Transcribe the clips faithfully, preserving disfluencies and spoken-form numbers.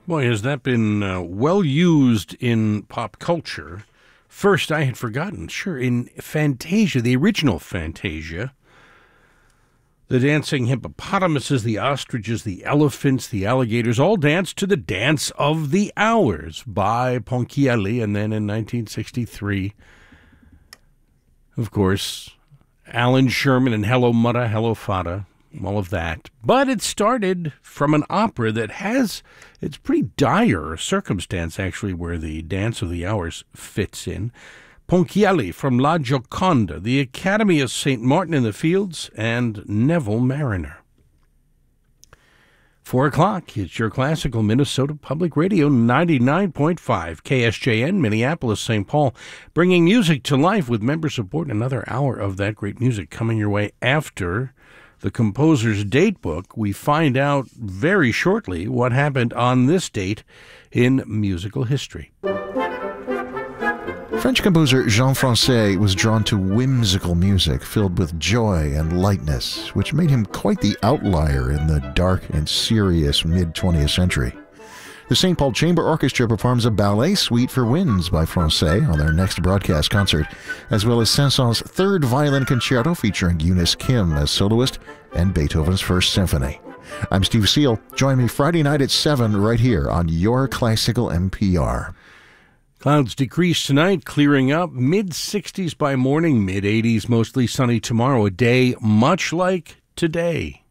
Boy, has that been uh, well used in pop culture. First, I had forgotten, sure, in Fantasia, the original Fantasia, the dancing hippopotamuses, the ostriches, the elephants, the alligators all danced to the Dance of the Hours by Ponchielli. And then in nineteen sixty-three, of course, Alan Sherman and Hello Mutta, Hello Fata, all of that. But it started from an opera that has, it's pretty dire circumstance, actually, where the Dance of the Hours fits in. Ponchielli from La Gioconda, the Academy of Saint Martin in the Fields, and Neville Mariner. Four o'clock, it's your classical Minnesota Public Radio, ninety-nine point five, K S J N, Minneapolis, Saint Paul, bringing music to life with member support. Another hour of that great music coming your way after the composer's date book. We find out very shortly what happened on this date in musical history. French composer Jean Francais was drawn to whimsical music filled with joy and lightness, which made him quite the outlier in the dark and serious mid-twentieth century. The Saint Paul Chamber Orchestra performs a ballet suite for winds by Francais on their next broadcast concert, as well as Saint-Saëns' third violin concerto featuring Eunice Kim as soloist and Beethoven's First Symphony. I'm Steve Seal. Join me Friday night at seven right here on your Classical N P R. Clouds decrease tonight, clearing up, mid sixties by morning, mid eighties, mostly sunny tomorrow. A day much like today.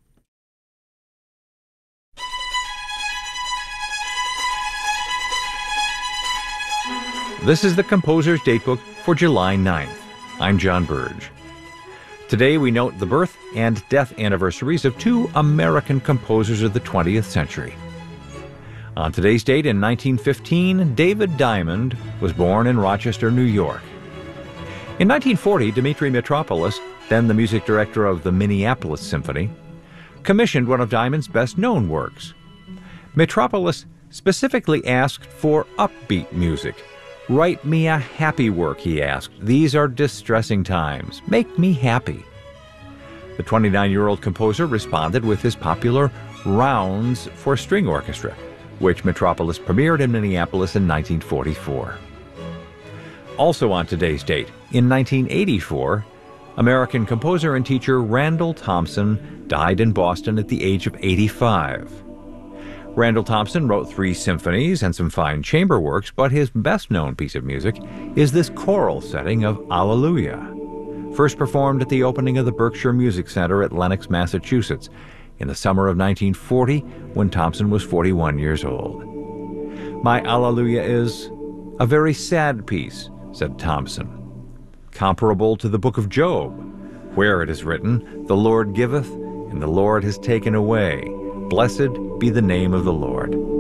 This is the Composer's Datebook for July ninth. I'm John Burge. Today we note the birth and death anniversaries of two American composers of the twentieth century. On today's date in nineteen fifteen, David Diamond was born in Rochester, New York. In nineteen forty, Dmitri Mitropoulos, then the music director of the Minneapolis Symphony, commissioned one of Diamond's best-known works. Mitropoulos specifically asked for upbeat music. "Write me a happy work," he asked. "These are distressing times. Make me happy." The twenty-nine-year-old composer responded with his popular Rounds for String Orchestra, which Mitropoulos premiered in Minneapolis in nineteen forty-four. Also on today's date, in nineteen eighty-four, American composer and teacher Randall Thompson died in Boston at the age of eighty-five. Randall Thompson wrote three symphonies and some fine chamber works, but his best-known piece of music is this choral setting of Alleluia, first performed at the opening of the Berkshire Music Center at Lenox, Massachusetts, in the summer of nineteen forty, when Thompson was forty-one years old. "My Alleluia is a very sad piece," said Thompson, "comparable to the book of Job, where it is written, 'The Lord giveth, and the Lord has taken away. Blessed be the name of the Lord.'"